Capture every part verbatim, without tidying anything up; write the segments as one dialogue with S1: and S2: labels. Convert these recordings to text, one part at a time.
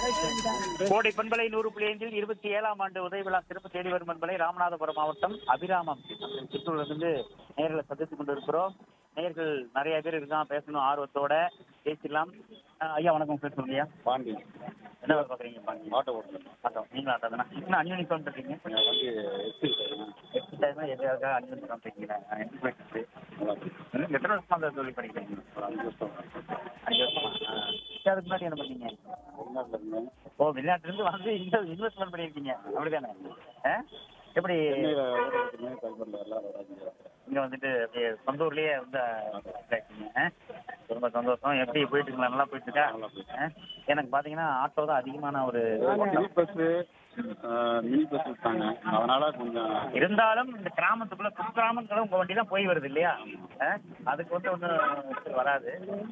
S1: கோடை பண்பலை நூறு புள்ளி ஐந்தில் இருபத்தி ஏழாம் ஆண்டு உதய விழா சிறப்பு தேடி வரும் பண்பலை ராமநாதபுரம் மாவட்டம் அபிராமம் சிற்றூரிலிருந்து நேர்களை சந்தித்துக் கொண்டிருக்கிறோம். நேயர்கள் நிறைய பேர் இருக்கான், பேசணும் ஆர்வத்தோட பேசிடலாம். ஐயா வணக்கம், பேர் சொல்லுங்க ஐயா.
S2: பாண்டி
S1: என்ன வேலை பார்க்குறீங்க? பாண்டி
S2: ஆட்டோ ஓட்டுறேன்.
S1: ஆட்டோ நீங்களும் ஆட்டோ தானே? இன்னும் அஞ்சு மணிக்கு வந்துருக்கீங்க.
S2: வந்து எஸ்டி
S1: எட்டு டைம் எதுக்காக அஞ்சு மணிக்கு வந்துருக்கீங்க? எனக்கு போயிட்டு எத்தனை வருஷமா அந்த தொழில் பண்ணிக்கிறீங்க?
S2: ஒரு அஞ்சு வருஷம்
S1: அஞ்சு வருஷமா? அதுக்கு முன்னாடி என்ன பண்ணீங்க?
S2: வெளிநாட்டில் இருந்தேன்.
S1: ஓ, வெளிநாட்டுலேருந்து வந்து இங்கே இன்வெஸ்ட்மெண்ட் பண்ணியிருக்கீங்க அப்படிதானே? ஆ எப்படி
S2: கல்பரில் எல்லாரும்
S1: இங்கே வந்துட்டு அப்படியே சொந்த ஊர்லேயே வந்து ஆ ரொம்ப சந்தோஷம். எப்படி போயிட்டு இருக்கீங்களா? நல்லா போயிட்டு இருக்கா? எனக்கு பார்த்தீங்கன்னா ஆட்டோ தான் அதிகமான ஒரு
S2: மினி பஸ்ஸு மினி பஸ் விட்டாங்க, அதனால கொஞ்சம்
S1: இருந்தாலும் இந்த கிராமத்துக்குள்ள குக்கிராமங்களும் உங்கள் வண்டி தான் போய் வருது இல்லையா? அதுக்கு வந்து ஒன்றும் வராது.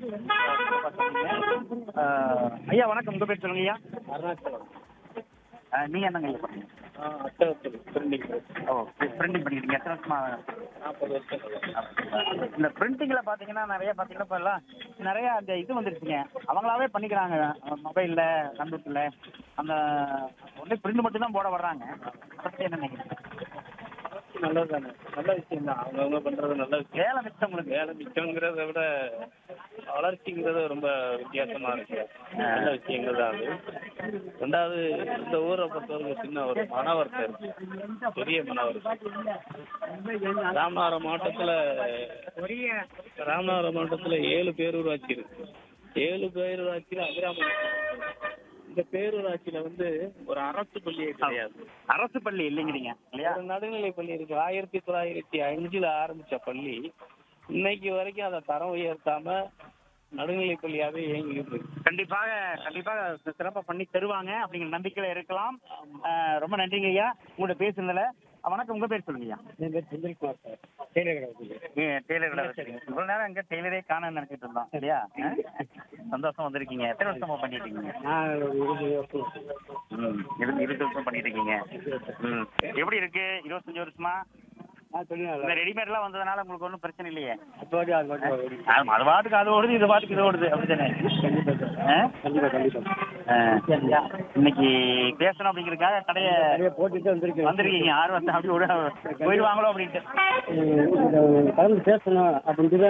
S1: ஐயா வணக்கம், உங்கள் பேர் சொல்லுங்க ஐயா.
S2: அருணாச்சலம்.
S1: நீங்கள் என்னங்க ஐயா பண்ணீங்க?
S2: பிரிண்டிங்.
S1: ஓ, பிரிண்டிங் பண்ணிக்கிறீங்க. எத்தனை வருஷமா?
S2: நாற்பது வருஷம்.
S1: இந்த பிரிண்டிங்கில் பார்த்தீங்கன்னா நிறைய பார்த்தீங்கன்னா இப்போ எல்லாம் நிறைய அந்த இது வந்துருச்சுங்க, அவங்களாவே பண்ணிக்கிறாங்க மொபைலில் கம்ப்யூட்டரில். அந்த ஒன்லி பிரிண்ட் மட்டும் தான் போட வர்றாங்க. அதை பற்றி என்ன நினைக்கிறீங்க?
S2: நல்லது தானே, நல்ல விஷயம் தான். அவங்கவுங்க பண்ணுறது நல்ல விஷயம்.
S1: வேலை மிச்சம் உங்களுக்கு?
S2: வேலை மிச்சங்கிறத விட வளர்ச்சிங்கிறது ரொம்ப வித்தியாசமாக இருக்கு. நல்ல விஷயங்கள் தான் அது. ரெண்டாவது இந்த ஊரை பொறுத்தவரைக்கும் சின்ன ஒரு மன வருத்தம் இருக்கு, பெரிய மன வருத்தம். ராமநாதபுரம் மாவட்டத்தில் ராமநாதபுரம் மாவட்டத்தில் ஏழு பேரூராட்சி இருக்கு. ஏழு பேரூராட்சியில் அபிராமம் இந்த பேரூராட்சியில் வந்து ஒரு அரசு பள்ளியே கிடையாது.
S1: அரசு பள்ளி இல்லைங்கிறீங்க இல்லையா?
S2: ஒரு நடுநிலை பள்ளி இருக்கு. ஆயிரத்தி தொள்ளாயிரத்தி அஞ்சுல ஆரம்பிச்ச பள்ளி இன்னைக்கு வரைக்கும் அதை தரம் உயர்த்தாம நடுநிலை பள்ளியாவே இயங்கிட்டு இருக்கு.
S1: கண்டிப்பாக கண்டிப்பாக சிறப்பாக பண்ணி தருவாங்க அப்படிங்கிற நம்பிக்கையில இருக்கலாம். ரொம்ப நன்றிங்க ஐயா உங்கள்கிட்ட பேசுனதுல. வணக்கம், உங்க பேர் சொல்லுங்க ஐயா.
S2: என் பேர் செந்தில்குமார் சார். டெய்லர் கடை.
S1: டெய்லர் கடை வச்சுருக்கீங்க. இவ்வளோ நேரம் இங்கே டெய்லரே காணன்னு நினச்சிட்டு இருந்தோம் சரியா? சந்தோஷம் வந்திருக்கீங்க. எத்தனை வருஷமா பண்ணிட்டு இருக்கீங்க?
S2: நான் இருபது வருஷம்.
S1: ம் இருபது இருபது வருஷம் பண்ணிட்டு இருக்கீங்க. ம் எப்படி இருக்கு இருபத்தஞ்சு வருஷமா? இந்த ரெடிமேட்லாம் வந்ததுனால உங்களுக்கு ஒன்றும் பிரச்சனை இல்லையே? அது பாட்டுக்கு அது ஓடுது, இது பாட்டுக்கு இது ஓடுது, அப்படித்தானே? இன்னைக்கு பேசணும் அப்படிங்கிறதுக்காக கடையை போட்டுட்டு வந்திருக்கு வந்திருக்கீங்க. ஆர்வத்தை அப்படி விட போயிடுவாங்களோ அப்படின்ட்டு
S2: கலந்து பேசணும் அப்படின்ட்டு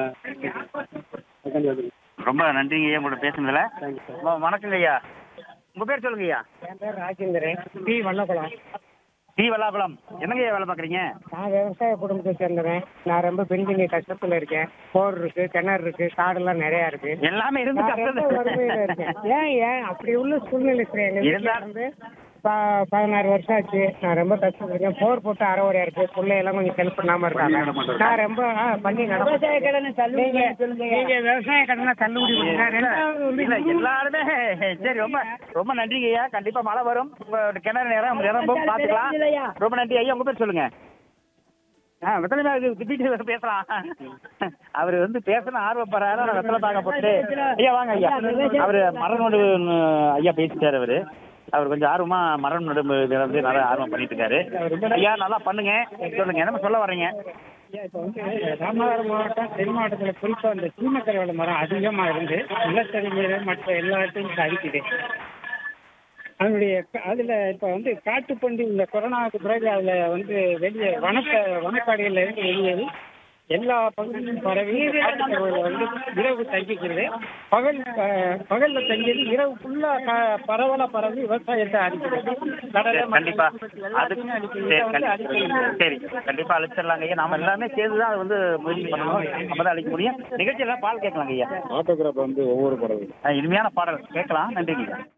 S1: ரொம்ப நன்றிங்க ஐயா உங்களோட பேசுனதுல. வணக்கங்க ஐயா, உங்க பேர் சொல்லுங்க ஐயா.
S2: என் பேர் ராஜேந்திரன், டி வல்லகுளம்.
S1: டி வல்லாகுளம். என்னங்க ஐயா வேலை பார்க்குறீங்க?
S2: நான் விவசாய குடும்பத்தை சேர்ந்தவன். நான் ரொம்ப பெண்பிங்க கஷ்டத்துல இருக்கேன். போர் இருக்கு, கிணறு இருக்கு, காடெல்லாம் நிறைய இருக்கு.
S1: எல்லாமே இருந்து
S2: வறுமையில இருக்கேன். ஏன் ஏன் அப்படி உள்ள சூழ்நிலை இருந்து பதினாறு வருஷம் ஆச்சு. நான் ரொம்ப கஷ்டப்பட்டிருக்கேன். போர் போட்டு அறவரையா இருக்கு. பிள்ளையெல்லாம் கொஞ்சம் ஹெல்ப் பண்ணாம இருக்காங்க. நான் ரொம்ப பண்ணி விவசாய கடனை தள்ளுபடி நீங்க விவசாய கடனை தள்ளுபடி பண்ணுங்க
S1: எல்லாருமே. சரி, ரொம்ப ரொம்ப நன்றிங்க ஐயா. கண்டிப்பா மழை வரும், கிணறு நேரம் நிரம்பும், பாத்துக்கலாம். ரொம்ப நன்றி ஐயா. உங்க பேர் சொல்லுங்க. ஆ வெத்தலை திடீர்னு பேசலாம். அவர் வந்து பேசணும் ஆர்வப்படுறாரு. வெத்தலை தாங்க போட்டு ஐயா வாங்க ஐயா. அவரு மரநோடு ஐயா பேசிட்டாரு. அவரு அவர் கொஞ்சம் ஆர்வமா மரம் நடும் வந்து நல்லா ஆர்வம் பண்ணிட்டு இருக்காரு. ஐயா நல்லா பண்ணுங்க, சொல்லுங்க என்ன சொல்ல வர்றீங்க?
S2: இப்போ வந்து ராமநாதபுரம் மாவட்டம் தென் மாவட்டத்தில் குறிப்பாக இந்த சீமக்கரவலை மரம் அதிகமாக இருந்து நிலத்தடி நீர் மற்ற எல்லாத்தையும் அடிக்குது. அதனுடைய அதில் இப்போ வந்து காட்டுப்பன்றி இந்த கொரோனாவுக்கு பிறகு அதில் வந்து வெளியே வனக்க வனக்காடுகளில் இருந்து வெளியேறி எல்லா பகுதியிலும் பரவி வந்து இரவு தங்கிக்கிறது. பகல் பகலில் தங்கியது இரவு ஃபுல்லாக பரவலாக பரவி விவசாயத்தை அடிக்கிறது.
S1: கண்டிப்பா சரி, கண்டிப்பா அழிச்சிடலாங்க ஐயா. நாம எல்லாமே சேர்ந்து தான் அதை வந்து முயற்சி பண்ணணும், அப்பதான் அழிக்க முடியும். நிகழ்ச்சியெல்லாம் பால் கேட்கலாங்க ஐயா.
S2: ஆட்டோகிராஃப் வந்து ஒவ்வொரு பாடல்
S1: இனிமையான பாடல் கேட்கலாம். நன்றிங்க.